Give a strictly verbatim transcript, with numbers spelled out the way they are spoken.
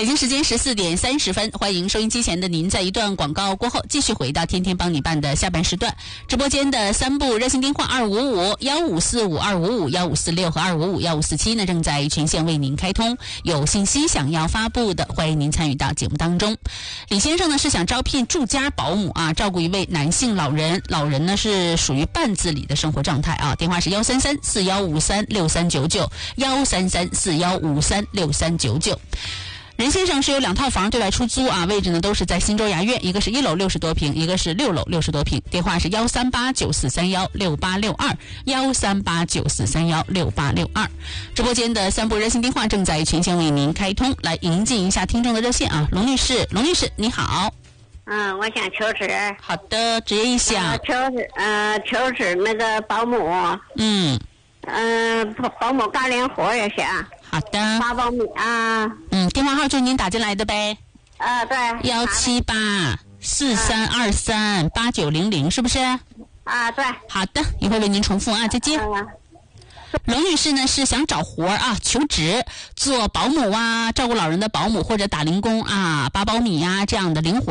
北京时间十四点三十分，欢迎收音机前的您，在一段广告过后继续回到天天帮你办的下半时段。直播间的三部热线电话二五五幺五四五二五五幺五四六和二五五幺五四七呢，正在全线为您开通。有信息想要发布的，欢迎您参与到节目当中。李先生呢是想招聘住家保姆啊，照顾一位男性老人，老人呢是属于半自理的生活状态啊。电话是幺三三四幺五三六三九九幺三三四幺五三六三九九。任先生是有两套房对外出租啊，位置呢都是在新洲雅苑，一个是一楼六十多平，一个是六楼六十多平。电话是幺三八九四三幺六八六二幺三八九四三幺六八六二。直播间的三部热线电话正在全线为您开通，来迎进一下听众的热线啊。龙女士，龙女士你好。 嗯，我想求职。 好的，职业意向。 呃、求职，呃，求职那个保姆。 嗯。 嗯、呃，保姆干零活也行。 好的。 发苞米啊。 嗯，电话号就是您打进来的呗。 啊，对。 幺七八四三二三八九零零，是不是？ 啊，对。 好的，一会儿为您重复啊，再见。 嗯龙女士呢是想找活啊，求职做保姆啊，照顾老人的保姆或者打零工啊，拔苞米呀、啊、这样的灵活